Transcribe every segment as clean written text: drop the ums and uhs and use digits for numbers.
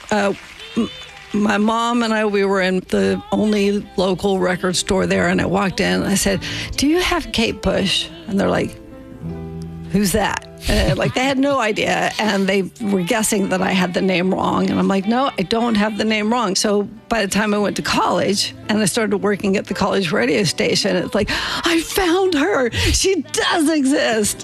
My mom and I, we were in the only local record store there, and I walked in and I said, "Do you have Kate Bush?" And they're like, "Who's that?" And they had no idea, and they were guessing that I had the name wrong. And I'm like, "No, I don't have the name wrong." So by the time I went to college and I started working at the college radio station, it's like, I found her. She does exist.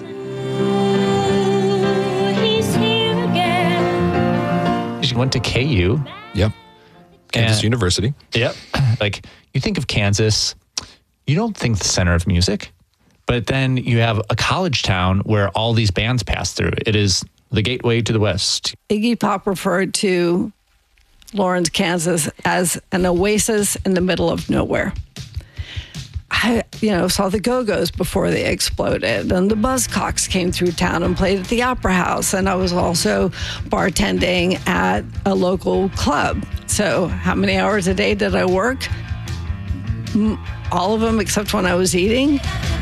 He's here again. She went to KU. Yep. Kansas University. Yep. You think of Kansas, you don't think the center of music, but then you have a college town where all these bands pass through. It is the gateway to the West. Iggy Pop referred to Lawrence, Kansas as an oasis in the middle of nowhere. I, saw the Go-Go's before they exploded, and the Buzzcocks came through town and played at the Opera House, and I was also bartending at a local club. So how many hours a day did I work? All of them except when I was eating.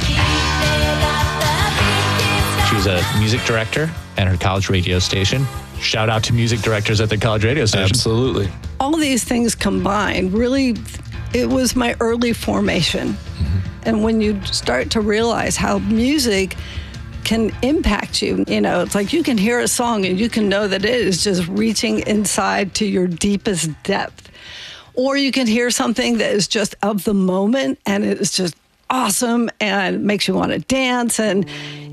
She was a music director at her college radio station. Shout out to music directors at the college radio station. Absolutely. All these things combined, really, it was my early formation. And when you start to realize how music can impact you, it's like you can hear a song and you can know that it is just reaching inside to your deepest depth. Or you can hear something that is just of the moment and it is just awesome and makes you want to dance. And,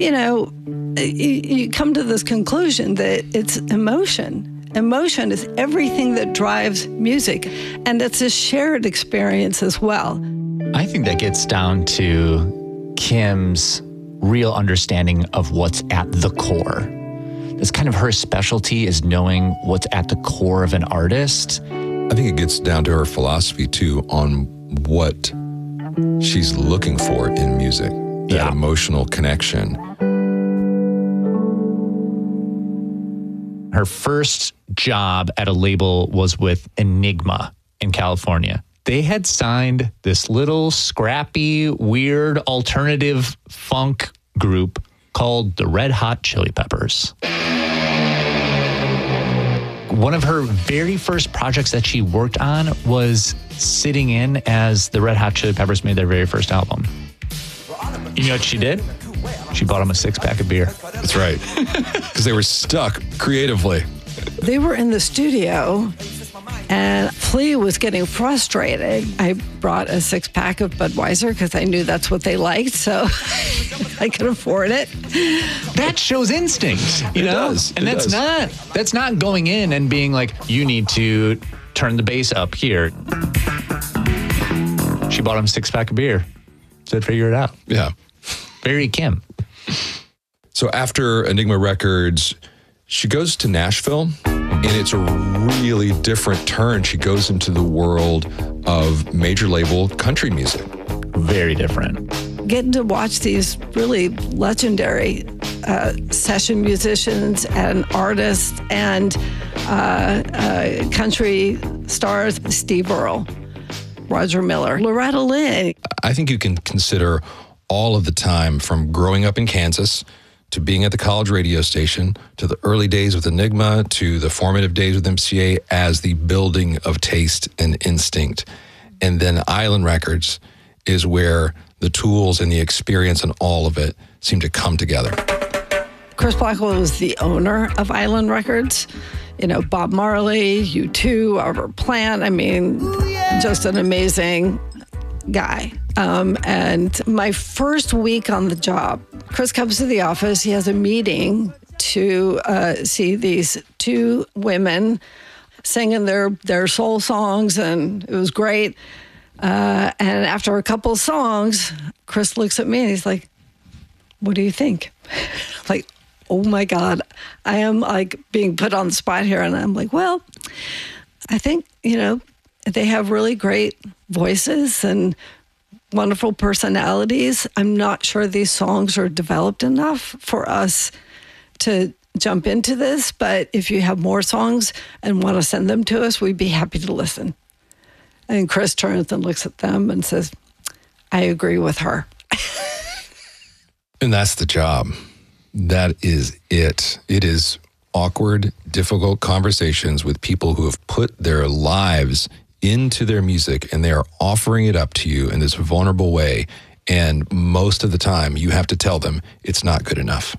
you come to this conclusion that it's emotion. Emotion is everything that drives music. And it's a shared experience as well. I think that gets down to Kim's real understanding of what's at the core. That's kind of her specialty, is knowing what's at the core of an artist. I think it gets down to her philosophy, too, on what she's looking for in music, that emotional connection. Her first job at a label was with Enigma in California. They had signed this little scrappy, weird, alternative funk group called the Red Hot Chili Peppers. One of her very first projects that she worked on was sitting in as the Red Hot Chili Peppers made their very first album. You know what she did? She bought them a 6-pack of beer. That's right. Because they were stuck creatively. They were in the studio, and Flea was getting frustrated. I brought a 6-pack of Budweiser because I knew that's what they liked, so I could afford it. That shows instinct, you know? Does. And that's not going in and being like, you need to turn the bass up here. She bought him a 6-pack of beer. Said, figure it out. Yeah. Very Kim. So after Enigma Records, she goes to Nashville, and it's a really different turn. She goes into the world of major label country music. Very different. Getting to watch these really legendary session musicians and artists and country stars, Steve Earle, Roger Miller, Loretta Lynn. I think you can consider all of the time from growing up in Kansas to being at the college radio station, to the early days with Enigma, to the formative days with MCA as the building of taste and instinct. And then Island Records is where the tools and the experience and all of it seem to come together. Chris Blackwell was the owner of Island Records. Bob Marley, U2, Robert Plant. Just an amazing guy. And my first week on the job, Chris comes to the office. He has a meeting to see these two women singing their soul songs, and it was great. And after a couple of songs, Chris looks at me and he's like, "What do you think?" Like, oh my God, I am being put on the spot here. And I'm like, well, I think, they have really great voices and wonderful personalities. I'm not sure these songs are developed enough for us to jump into this, but if you have more songs and want to send them to us, we'd be happy to listen. And Chris turns and looks at them and says, "I agree with her." And that's the job. That is it. It is awkward, difficult conversations with people who have put their lives into their music and they are offering it up to you in this vulnerable way. And most of the time, you have to tell them it's not good enough.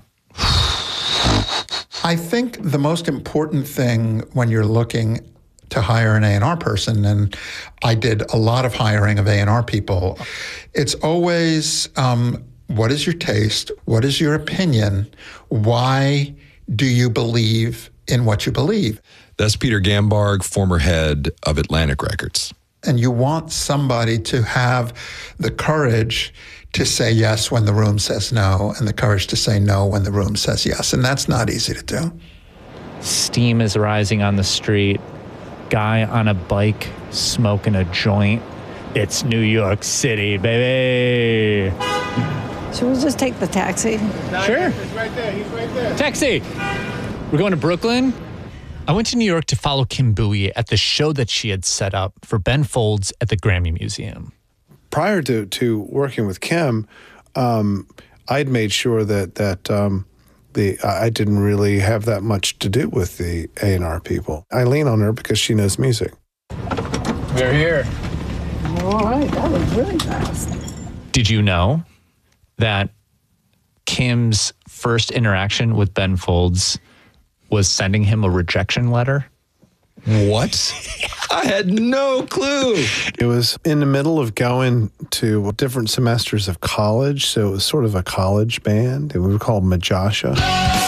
I think the most important thing when you're looking to hire an A&R person, and I did a lot of hiring of A&R people, it's always, what is your taste? What is your opinion? Why do you believe in what you believe? That's Peter Gambarg, former head of Atlantic Records. And you want somebody to have the courage to say yes when the room says no, and the courage to say no when the room says yes. And that's not easy to do. Steam is rising on the street. Guy on a bike smoking a joint. It's New York City, baby. Should we just take the taxi? Sure. He's right there. He's right there. Taxi. We're going to Brooklyn. I went to New York to follow Kim Bowie at the show that she had set up for Ben Folds at the Grammy Museum. Prior to working with Kim, I'd made sure that I didn't really have that much to do with the A&R people. I lean on her because she knows music. We're here. All right, that was really fast. Did you know that Kim's first interaction with Ben Folds was sending him a rejection letter? What? I had no clue. It was in the middle of going to different semesters of college, so it was sort of a college band, and we were called Majasha.